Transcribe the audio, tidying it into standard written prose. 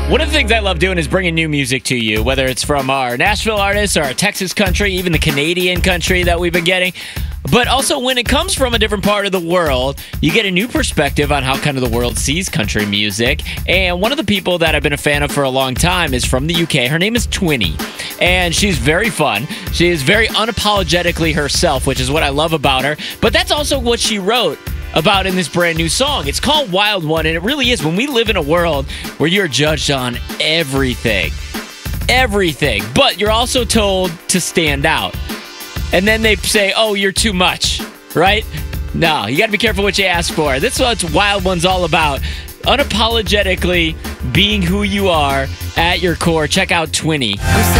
One of the things I love doing is bringing new music to you, whether it's from our Nashville artists or our Texas country, even the Canadian country that we've been getting. But also when it comes from a different part of the world, you get a new perspective on how kind of the world sees country music. And one of the people that I've been a fan of for a long time is from the UK. Her name is Twinny, and she's very fun. She is very unapologetically herself, which is what I love about her. But that's also what she wrote about in this brand new song. It's called Wild One, and it really is. When we live in a world where you're judged on everything, but you're also told to stand out. And then they say, oh, you're too much, right? No, you got to be careful what you ask for. That's what Wild One's all about. Unapologetically being who you are at your core. Check out Twinny.